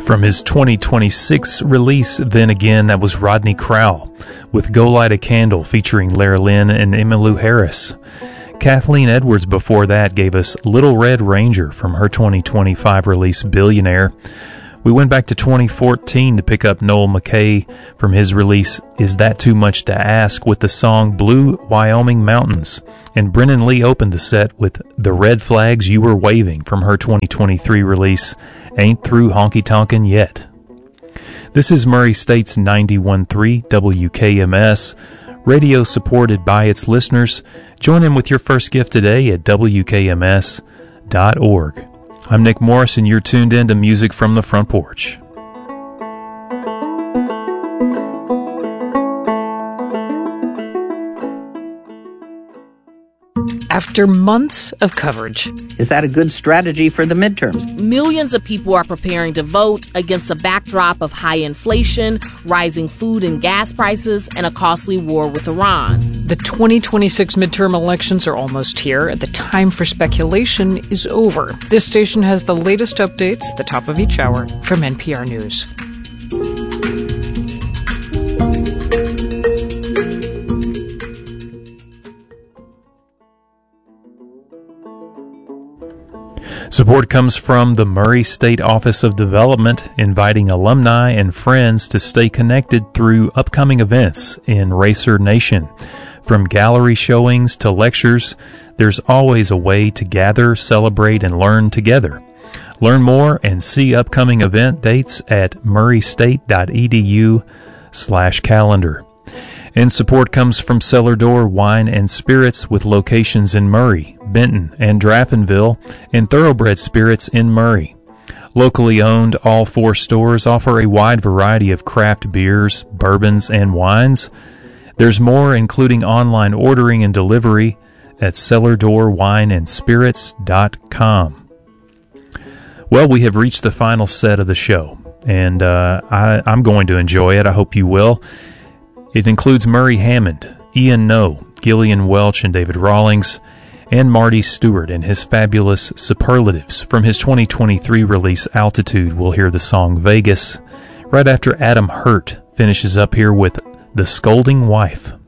From his 2026 release, Then Again, that was Rodney Crowell with Go Light a Candle featuring Lara Lynn and Emmylou Harris. Kathleen Edwards before that gave us Little Red Ranger from her 2025 release, Billionaire. We went back to 2014 to pick up Noel McKay from his release, Is That Too Much to Ask, with the song Blue Wyoming Mountains. And Brennan Lee opened the set with The Red Flags You Were Waving from her 2023 release, Ain't Through Honky Tonkin' Yet. This is Murray State's 91.3 WKMS, radio supported by its listeners. Join in with your first gift today at WKMS.org. I'm Nick Morris, and you're tuned in to Music from the Front Porch. After months of coverage. Is that a good strategy for the midterms? Millions of people are preparing to vote against a backdrop of high inflation, rising food and gas prices, and a costly war with Iran. The 2026 midterm elections are almost here, and the time for speculation is over. This station has the latest updates at the top of each hour from NPR News. Support comes from the Murray State Office of Development, inviting alumni and friends to stay connected through upcoming events in Racer Nation. From gallery showings to lectures, there's always a way to gather, celebrate, and learn together. Learn more and see upcoming event dates at murraystate.edu/calendar. And support comes from Cellar Door Wine and Spirits, with locations in Murray, Benton, and Draftonville, and Thoroughbred Spirits in Murray. Locally owned, all four stores offer a wide variety of craft beers, bourbons, and wines. There's more, including online ordering and delivery, at cellardoorwineandspirits.com. Well, we have reached the final set of the show, and I'm going to enjoy it. I hope you will. It includes Murray Hammond, Ian Noe, Gillian Welch and David Rawlings, and Marty Stewart and his fabulous superlatives. From his 2023 release, Altitude, we'll hear the song Vegas. Right after Adam Hurt finishes up here with The Scolding Wife.